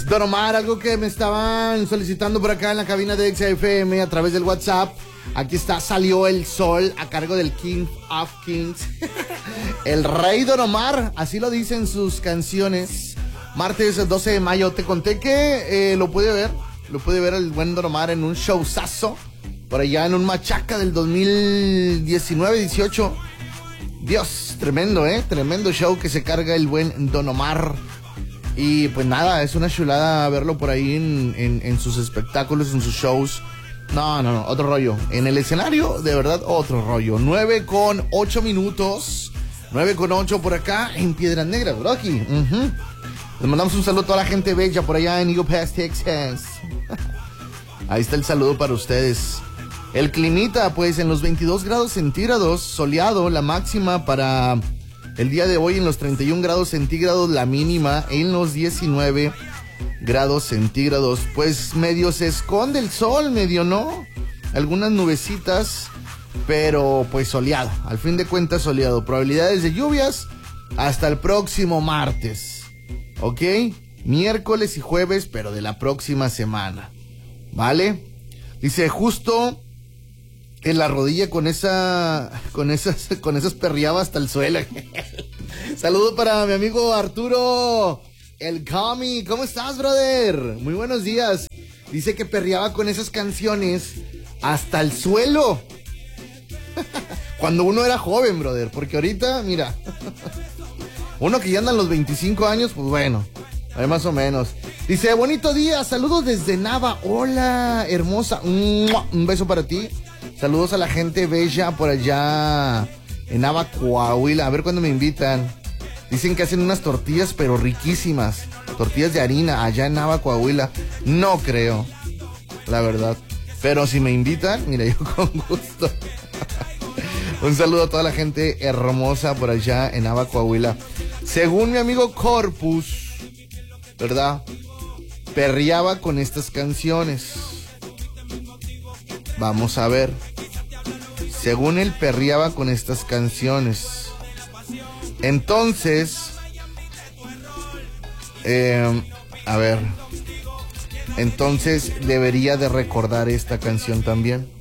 Don Omar, algo que me estaban solicitando por acá en la cabina de XFM a través del WhatsApp. Aquí está, Salió el Sol a cargo del King of Kings. El rey Don Omar, así lo dicen sus canciones. Martes 12 de mayo, te conté que lo pude ver el buen Don Omar en un showzazo, por allá en un Machaca del 2019-18. Dios, tremendo, tremendo show que se carga el buen Don Omar. Y pues nada, es una chulada verlo por ahí en sus espectáculos, en sus shows. No, otro rollo. En el escenario, de verdad, otro rollo. 9:08 minutos. 9:08 por acá en Piedras Negras, bro, aquí. Les mandamos un saludo a toda la gente bella por allá en Eagle Pass, Texas. Ahí está el saludo para ustedes. El climita, pues, en los 22 grados centígrados, soleado, la máxima para el día de hoy en los 31 grados centígrados, la mínima en los 19 grados centígrados. Pues medio se esconde el sol, medio no, algunas nubecitas, pero pues soleado, al fin de cuentas soleado. Probabilidades de lluvias hasta el próximo martes, ¿ok? Miércoles y jueves, pero de la próxima semana, ¿vale? Dice, justo en la rodilla con esas perreaba hasta el suelo. Saludo para mi amigo Arturo, el Cami. ¿Cómo estás, brother? Muy buenos días. Dice que perreaba con esas canciones hasta el suelo. Cuando uno era joven, brother. Porque ahorita, mira, uno que ya anda en los 25 años, pues bueno, ahí más o menos. Dice, bonito día, saludos desde Nava. Hola, hermosa. Un beso para ti. Saludos a la gente bella por allá en Nava, Coahuila. A ver cuándo me invitan. Dicen que hacen unas tortillas, pero riquísimas. Tortillas de harina allá en Nava, Coahuila. No creo, la verdad. Pero si me invitan, mira, yo con gusto. Un saludo a toda la gente hermosa por allá en Nava, Coahuila. Según mi amigo Corpus, ¿verdad? Perreaba con estas canciones. Vamos a ver. Según él perreaba con estas canciones. Entonces, a ver. Entonces debería de recordar esta canción también.